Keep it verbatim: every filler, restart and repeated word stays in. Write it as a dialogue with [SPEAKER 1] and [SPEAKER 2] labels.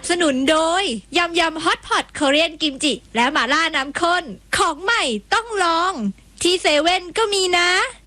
[SPEAKER 1] บสนุนโดยยำยำฮอตพอตคอเรียนกิมจิและหม่าล่าน้ำข้นของใหม่ต้องลองที่เซเว่นก็มีนะ